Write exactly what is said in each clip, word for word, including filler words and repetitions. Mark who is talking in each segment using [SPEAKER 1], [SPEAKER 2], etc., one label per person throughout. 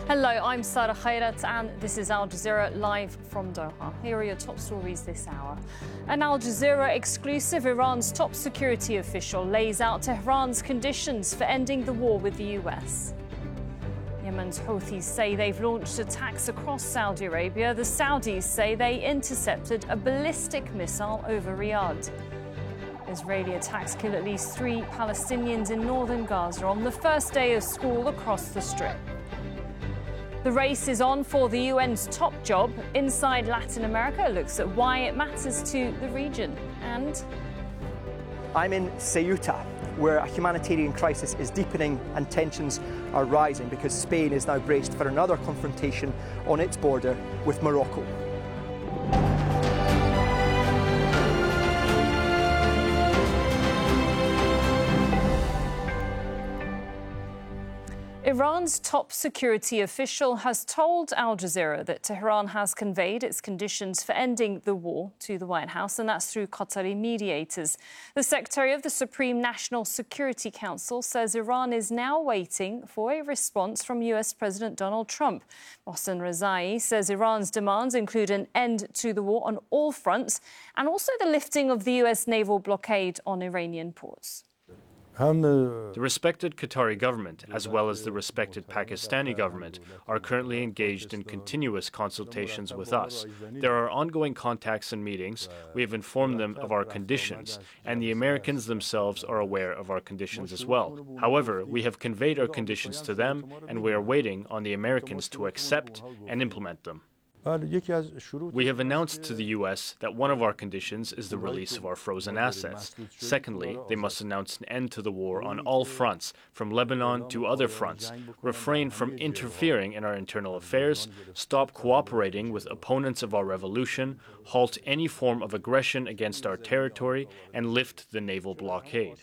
[SPEAKER 1] Hello, I'm Sarah Khairat and this is Al Jazeera live from Doha. Here are your top stories this hour. An Al Jazeera exclusive, Iran's top security official lays out Tehran's conditions for ending the war with the U S. Yemen's Houthis say they've launched attacks across Saudi Arabia. The Saudis say they intercepted a ballistic missile over Riyadh. Israeli attacks kill at least three Palestinians in northern Gaza on the first day of school across the Strip. The race is on for the U N's top job. Inside Latin America looks at why it matters to the region. And
[SPEAKER 2] I'm in Ceuta, where a humanitarian crisis is deepening and tensions are rising because Spain is now braced for another confrontation on its border with Morocco.
[SPEAKER 1] Iran's top security official has told Al Jazeera that Tehran has conveyed its conditions for ending the war to the White House, and that's through Qatari mediators. The Secretary of the Supreme National Security Council says Iran is now waiting for a response from U S President Donald Trump. Mohsen Rezai says Iran's demands include an end to the war on all fronts and also the lifting of the U S naval blockade on Iranian ports.
[SPEAKER 3] The respected Qatari government, as well as the respected Pakistani government, are currently engaged in continuous consultations with us. There are ongoing contacts and meetings. We have informed them of our conditions, and the Americans themselves are aware of our conditions as well. However, we have conveyed our conditions to them, and we are waiting on the Americans to accept and implement them. We have announced to the U S that one of our conditions is the release of our frozen assets. Secondly, they must announce an end to the war on all fronts, from Lebanon to other fronts, refrain from interfering in our internal affairs, stop cooperating with opponents of our revolution, halt any form of aggression against our territory, and lift the naval blockade.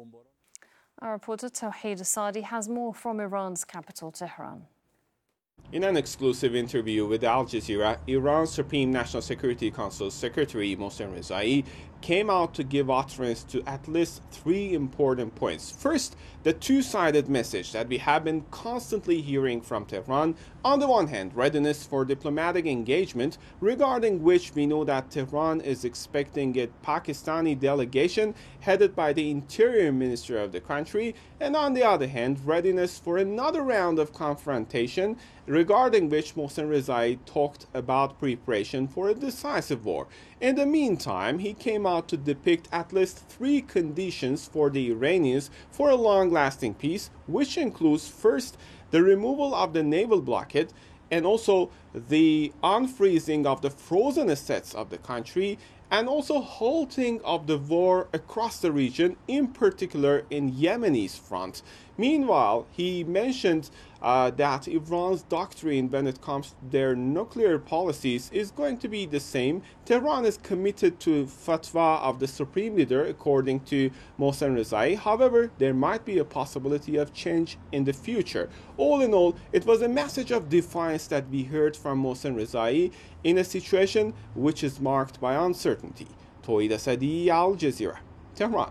[SPEAKER 1] Our reporter Tawheed Asadi has more from Iran's capital, Tehran.
[SPEAKER 4] In an exclusive interview with Al Jazeera, Iran's Supreme National Security Council Secretary Mohsen Rezai came out to give utterance to at least three important points. First, the two-sided message that we have been constantly hearing from Tehran. On the one hand, readiness for diplomatic engagement, regarding which we know that Tehran is expecting a Pakistani delegation headed by the Interior Minister of the country, and on the other hand, readiness for another round of confrontation, regarding which Mohsen Rezai talked about preparation for a decisive war. In the meantime, he came out to depict at least three conditions for the Iranians for a long-lasting peace, which includes first, the removal of the naval blockade, and also the unfreezing of the frozen assets of the country, and also halting of the war across the region, in particular in Yemeni's front. Meanwhile, he mentioned uh, that Iran's doctrine when it comes to their nuclear policies is going to be the same. Tehran is committed to fatwa of the supreme leader, according to Mohsen Rezai. However, there might be a possibility of change in the future. All in all, it was a message of defiance that we heard from Mohsen Rezai in a situation which is marked by uncertainty. Tawheed Asadi, Al Jazeera, Tehran.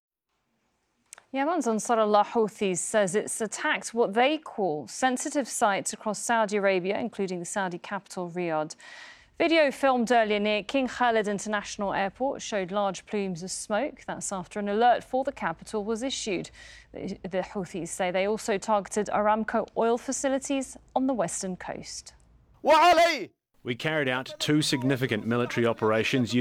[SPEAKER 1] Yemen's Ansar Allah Houthis says it's attacked what they call sensitive sites across Saudi Arabia, including the Saudi capital, Riyadh. Video filmed earlier near King Khalid International Airport showed large plumes of smoke. That's after an alert for the capital was issued. The, the Houthis say they also targeted Aramco oil facilities on the western coast.
[SPEAKER 5] We carried out two significant military operations